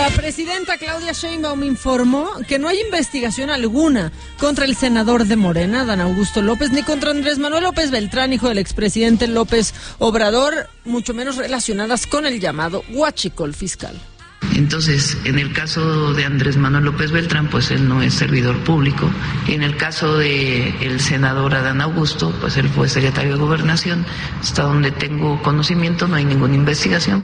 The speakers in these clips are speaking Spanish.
La presidenta Claudia Sheinbaum informó que no hay investigación alguna contra el senador de Morena, Adán Augusto López, ni contra Andrés Manuel López Beltrán, hijo del expresidente López Obrador, mucho menos relacionadas con el llamado huachicol fiscal. Entonces, en el caso de Andrés Manuel López Beltrán, pues él no es servidor público. Y en el caso de el senador Adán Augusto, pues él fue secretario de Gobernación. Hasta donde tengo conocimiento no hay ninguna investigación.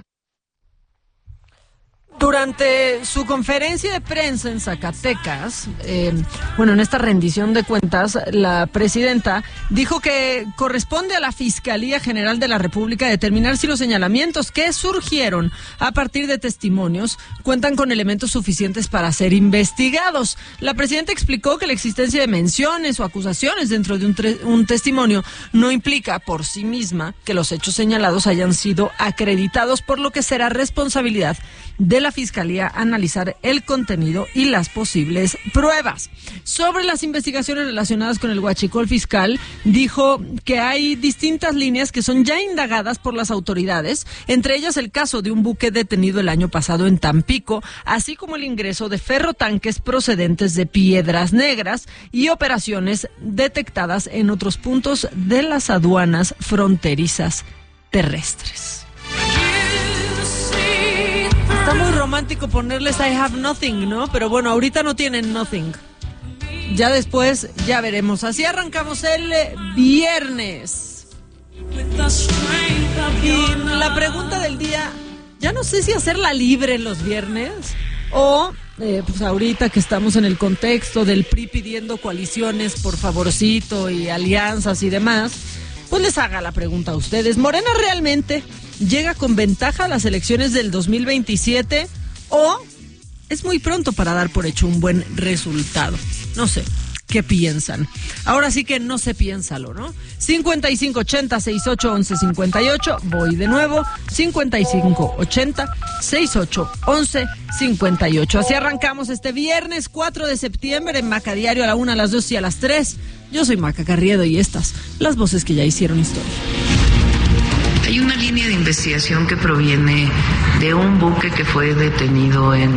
Durante su conferencia de prensa en Zacatecas, en esta rendición de cuentas, la presidenta dijo que corresponde a la Fiscalía General de la República determinar si los señalamientos que surgieron a partir de testimonios cuentan con elementos suficientes para ser investigados. La presidenta explicó que la existencia de menciones o acusaciones dentro de un testimonio no implica por sí misma que los hechos señalados hayan sido acreditados, por lo que será responsabilidad de la Fiscalía analizar el contenido y las posibles pruebas. Sobre las investigaciones relacionadas con el huachicol fiscal, dijo que hay distintas líneas que son ya indagadas por las autoridades, entre ellas el caso de un buque detenido el año pasado en Tampico, así como el ingreso de ferrotanques procedentes de Piedras Negras y operaciones detectadas en otros puntos de las aduanas fronterizas terrestres. Está muy romántico ponerles I have nothing, ¿no? Pero bueno, ahorita no tienen nothing. Ya después, ya veremos. Así arrancamos el viernes. Y la pregunta del día, ya no sé si hacerla libre los viernes o, pues ahorita que estamos en el contexto del PRI pidiendo coaliciones por favorcito y alianzas y demás, pues les haga la pregunta a ustedes. ¿Morena realmente llega con ventaja a las elecciones del 2027 o es muy pronto para dar por hecho un buen resultado? No sé, ¿qué piensan? Ahora sí que no se piénsalo, ¿no? 5580-6811-58, voy de nuevo, 5580-6811-58. Así arrancamos este viernes 4 de septiembre en Maca Diario a la 1, a las 2 y a las 3. Yo soy Maca Carriedo y estas, las voces que ya hicieron historia. Hay una línea de investigación que proviene de un buque que fue detenido en